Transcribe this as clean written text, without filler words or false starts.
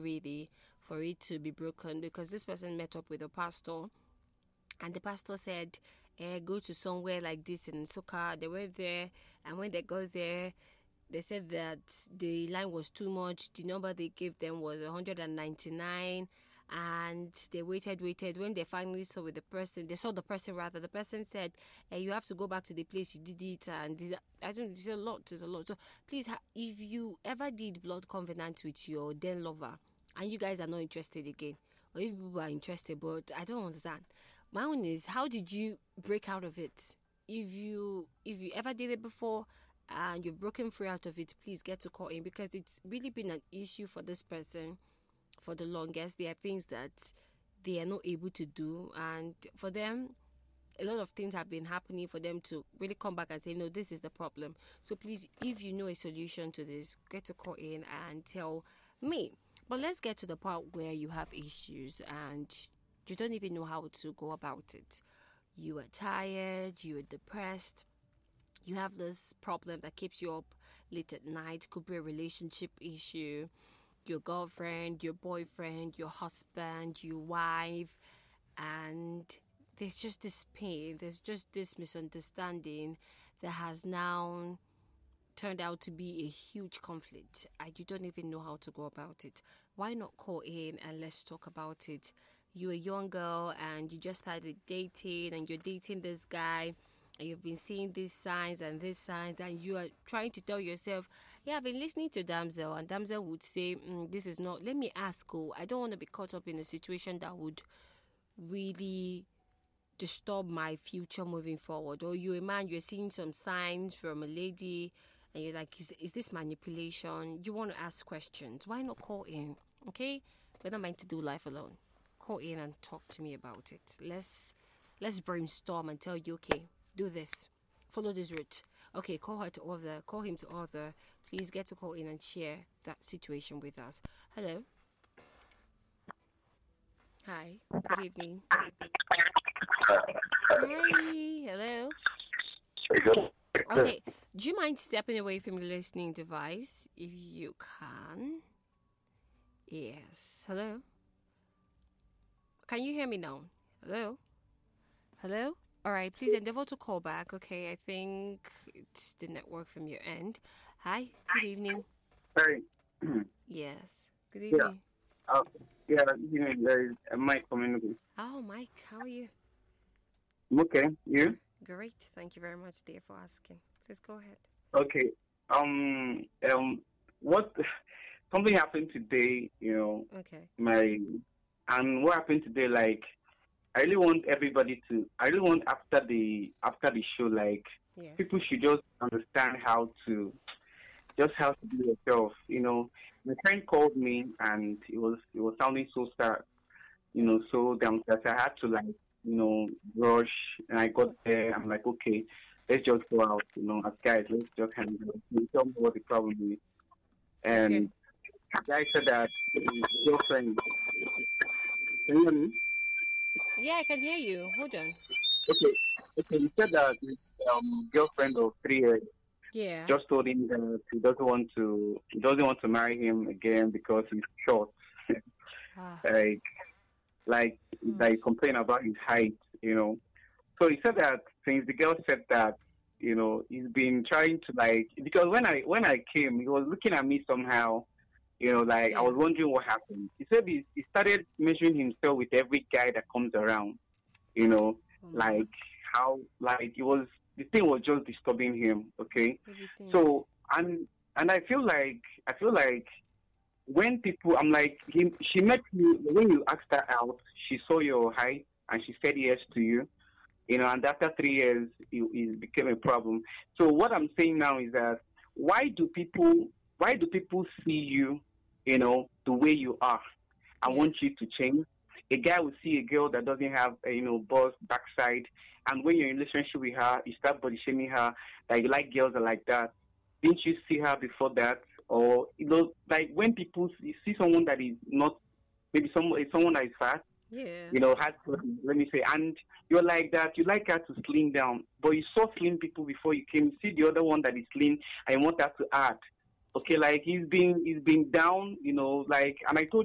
really for it to be broken, because this person met up with a pastor, and the pastor said, go to somewhere like this in Soka. They went there, and when they got there, they said that the line was too much. The number they gave them was 199, and they waited. When they finally saw the person, the person said, you have to go back to the place you did it, and I don't know, it's a lot. So please, if you ever did blood covenant with your then lover, and you guys are not interested again, or if people are interested, but I don't understand. My own is, how did you break out of it? If you ever did it before and you've broken free out of it, please get to call in, because it's really been an issue for this person for the longest. There are things that they are not able to do, and for them, a lot of things have been happening for them to really come back and say, no, this is the problem. So please, if you know a solution to this, get to call in and tell me. But let's get to the part where you have issues and you don't even know how to go about it. You are tired, you are depressed, you have this problem that keeps you up late at night. Could be a relationship issue, your girlfriend, your boyfriend, your husband, your wife, and there's just this pain, there's just this misunderstanding that has now turned out to be a huge conflict, and you don't even know how to go about it. Why not call in and let's talk about it? You're a young girl and you just started dating, and you're dating this guy, and you've been seeing these signs, and you are trying to tell yourself, yeah, I've been listening to Damsel, and Damsel would say, this is not, let me ask, I don't want to be caught up in a situation that would really disturb my future moving forward. Or you're a man, you're seeing some signs from a lady, and you're like, is this manipulation? You want to ask questions. Why not call in? Okay? We're not meant to do life alone. Call in and talk to me about it. Let's brainstorm and tell you, okay, do this. Follow this route. Okay, call him to order. Please get to call in and share that situation with us. Hello. Hi. Good evening. Hi. Hello. Okay. Do you mind stepping away from the listening device if you can? Yes. Hello. Can you hear me now? Hello? Hello? All right, please endeavor to call back. Okay, I think it's the network from your end. Hi, good evening. Hi. Yes, good evening. There is Mike coming. Oh, Mike, how are you? I'm okay. You? Great. Thank you very much, dear, for asking. Please go ahead. Okay. What something happened today? Okay. What happened today? Like, I really want after the show, like, yes, people should just understand how to be yourself. My friend called me and it was sounding so sad, so damn sad. I had to rush, and I got there. I'm like, okay, let's just go out, as guys, let's just handle it. You tell me what the problem is. And the guy said that his girlfriend. Can you hear me? Yeah, I can hear you. Hold on. Okay. He said that his girlfriend of 3 years just told him that he doesn't want to marry him again because he's short. like he complained about his height, So he said that since the girl said that, he's been trying to because when I came, he was looking at me somehow. I was wondering what happened. He said he started measuring himself with every guy that comes around, the thing was just disturbing him. Okay. Everything. So, and I feel like when people, I'm like, she met you, when you asked her out, she saw your height and she said yes to you, and after 3 years, it became a problem. So what I'm saying now is that why do people see you, the way you are and want you to change? A guy will see a girl that doesn't have, boss backside, and when you're in a relationship with her, you start body shaming her, that you like girls that are like that. Didn't you see her before that? Or, when people see someone that is not, maybe someone that is fat, has, let me say, and you're like that, you like her to slim down, but you saw slim people before you came, see the other one that is slim, and you want her to add. Okay, he's been down, and I told